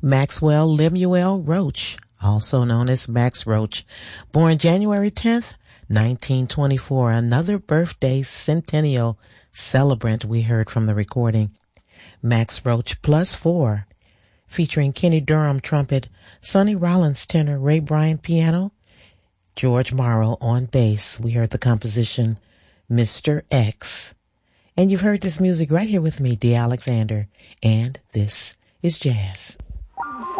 Maxwell Lemuel Roach, also known as Max Roach, born January 10th, 1924, another birthday centennial celebrant we heard from the recording. Max Roach Plus 4, featuring Kenny Durham trumpet, Sonny Rollins tenor, Ray Bryant piano, George Morrow on bass. We heard the composition Mr. X. And you've heard this music right here with me, Dee Alexander, and this is Jazz.